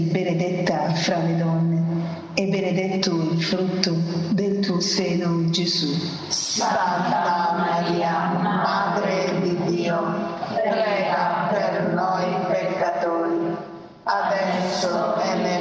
benedetta fra le donne, e benedetto il frutto del tuo seno, Gesù. Santa Maria, Madre di Dio, prega per noi peccatori, adesso e nella